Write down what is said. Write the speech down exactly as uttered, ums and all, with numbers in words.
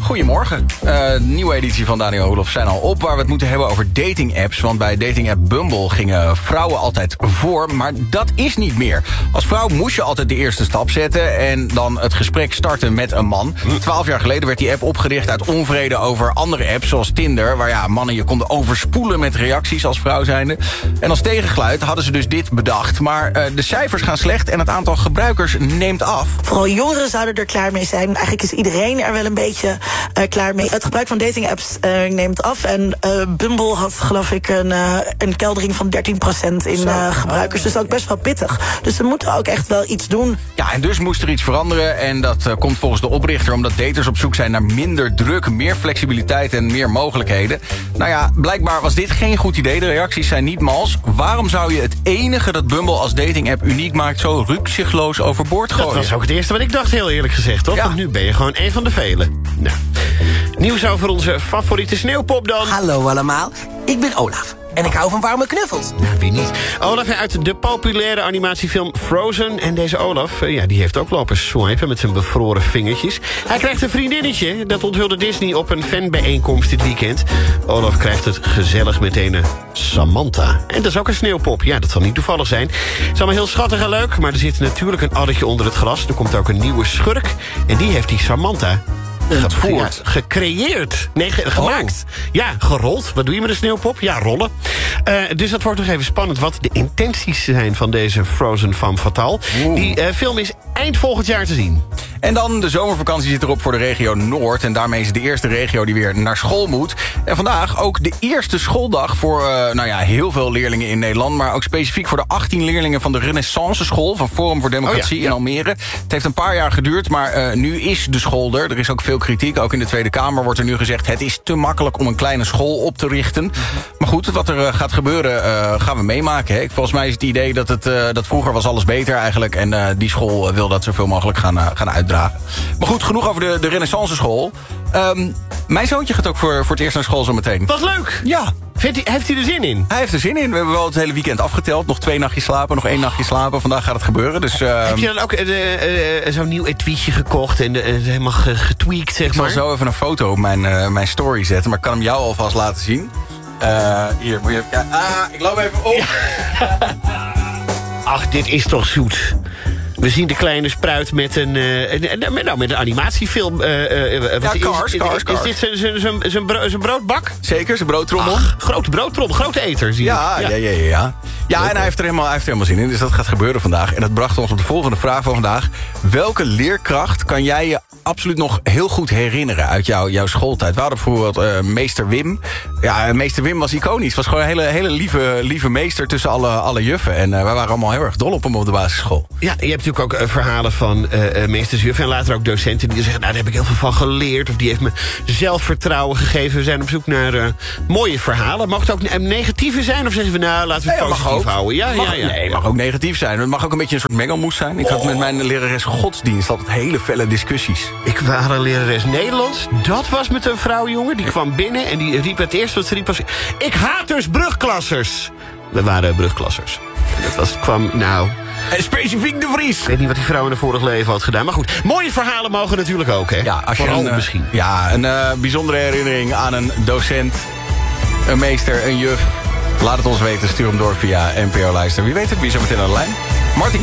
Goedemorgen. Uh, de nieuwe editie van Daniel Olof zijn al op, waar we het moeten hebben over dating-apps. Want bij dating-app Bumble gingen vrouwen altijd voor, maar dat is niet meer. Als vrouw moest je altijd de eerste stap zetten en dan het gesprek starten met een man. Twaalf jaar geleden werd die app opgericht uit onvrede over andere apps, zoals Tinder, waar ja, mannen je konden overspoelen met reacties als vrouw zijnde. En als tegengeluid hadden ze dus dit bedacht. Maar uh, de cijfers gaan slecht en het aantal gebruikers neemt af. Vooral jongeren zouden er klaar mee zijn. Eigenlijk is iedereen er wel een beetje uh, klaar mee. Het gebruik van datingapps uh, neemt af. En uh, Bumble had, geloof ik, een, uh, een keldering van dertien procent in uh, gebruikers. Dus dat is ook best wel pittig. Dus ze moeten ook echt wel iets doen. Ja, en dus moest er iets veranderen. En dat uh, komt volgens de oprichter omdat daters op zoek zijn naar minder druk, meer flexibiliteit en meer mogelijkheden. Nou ja, blijkbaar was dit geen goed idee. De reacties zijn niet mals. Waarom zou je het enige dat Bumble als datingapp uniek maakt zo rukzichtloos overboord gooien? Dat was ook het eerste wat ik dacht, heel eerlijk gezegd, toch? Ja. Want nu ben je gewoon een van de velen. Nou. Nieuws over onze favoriete sneeuwpop dan. Hallo allemaal, ik ben Olaf. En ik hou van warme knuffels. Nou, wie niet? Olaf uit de populaire animatiefilm Frozen. En deze Olaf, ja, die heeft ook lopen swipen met zijn bevroren vingertjes. Hij krijgt een vriendinnetje. Dat onthulde Disney op een fanbijeenkomst dit weekend. Olaf krijgt het gezellig met een Samantha. En dat is ook een sneeuwpop. Ja, dat zal niet toevallig zijn. Het is allemaal heel schattig en leuk. Maar er zit natuurlijk een addertje onder het gras. Er komt ook een nieuwe schurk. En die heeft die Samantha gevoerd, ja, gecreëerd. Nee, ge gemaakt. Oh. Ja, gerold. Wat doe je met een sneeuwpop? Ja, rollen. Uh, dus dat wordt nog even spannend wat de intenties zijn van deze Frozen femme fatale. Oeh. Die uh, film is eind volgend jaar te zien. En dan de zomervakantie zit erop voor de regio Noord. En daarmee is het de eerste regio die weer naar school moet. En vandaag ook de eerste schooldag voor uh, nou ja, heel veel leerlingen in Nederland. Maar ook specifiek voor de achttien leerlingen van de Renaissance School van Forum voor Democratie oh ja, ja. in Almere. Het heeft een paar jaar geduurd, maar uh, nu is de school er. Er is ook veel kritiek. Ook in de Tweede Kamer wordt er nu gezegd, het is te makkelijk om een kleine school op te richten. Mm-hmm. Maar goed, wat er uh, gaat gebeuren uh, gaan we meemaken. Hè. Volgens mij is het idee dat, het, uh, dat vroeger was alles beter eigenlijk. En uh, die school wil dat zoveel mogelijk gaan, uh, gaan uitdragen. Maar goed, genoeg over de, de Renaissance School. Um, mijn zoontje gaat ook voor, voor het eerst naar school zometeen. Wat leuk! Ja. Vindt hij, heeft hij er zin in? Hij heeft er zin in. We hebben wel het hele weekend afgeteld. Nog twee nachtjes slapen, nog één nachtje slapen. Vandaag gaat het gebeuren. Dus, uh, heb je dan ook uh, uh, uh, zo'n nieuw etuietje gekocht en uh, helemaal getweakt, zeg ik maar? Ik zal zo even een foto op mijn, uh, mijn story zetten. Maar ik kan hem jou alvast laten zien. Uh, hier, moet je... Ja, ah, ik loop even op. Ja. Ach, dit is toch zoet. We zien de kleine spruit met een, uh, een, een, nou, met een animatiefilm. Uh, uh, wat ja, Cars, is, Cars, is, Cars. Is dit zijn bro broodbak? Zeker, zijn broodtrommel. Ach, grote broodtrommel, grote eter, zie je. Ja, ja, ja, ja, ja. Ja, en hij heeft, er helemaal, hij heeft er helemaal zin in, dus dat gaat gebeuren vandaag. En dat bracht ons op de volgende vraag van vandaag. Welke leerkracht kan jij je absoluut nog heel goed herinneren uit jou, jouw schooltijd? We hadden bijvoorbeeld uh, meester Wim. Ja, meester Wim was iconisch. Het was gewoon een hele, hele lieve, lieve meester tussen alle, alle juffen. En uh, wij waren allemaal heel erg dol op hem op de basisschool. Ja, je hebt natuurlijk ook uh, verhalen van uh, meesters, juffen en later ook docenten die zeggen, nou, daar heb ik heel veel van geleerd. Of die heeft me zelfvertrouwen gegeven. We zijn op zoek naar uh, mooie verhalen. Mag het ook een negatieve zijn? Of zeggen we, nou, laten we het nee, positief houden? Ja, mag, ja, ja. Nee, het mag ook negatief zijn. Het mag ook een beetje een soort mengelmoes zijn. Ik had met mijn lerares godsdienst altijd hele felle discussies. Ik had een lerares Nederlands. Dat was met een vrouw, jongen. Die kwam binnen en die riep het eerste wat ze riep was, ik haat dus brugklassers. We waren brugklassers. Dat was, kwam, nou... En specifiek de Vries. Ik weet niet wat die vrouw in haar vorig leven had gedaan. Maar goed, mooie verhalen mogen natuurlijk ook, hè? Ja, als je Vooral een, misschien. Ja, een uh, bijzondere herinnering aan een docent, een meester, een juf. Laat het ons weten, stuur hem door via N P O Luister. Wie weet het, wie zo meteen aan de lijn. Martin